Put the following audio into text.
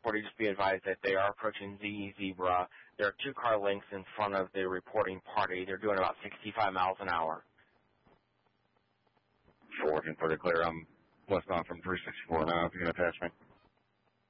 360 just be advised that they are approaching ZE Zebra. There are 2 car lengths in front of the reporting party. They're doing about 65 miles an hour. 4 and pretty clear. I'm westbound from 364 now if you can attach me.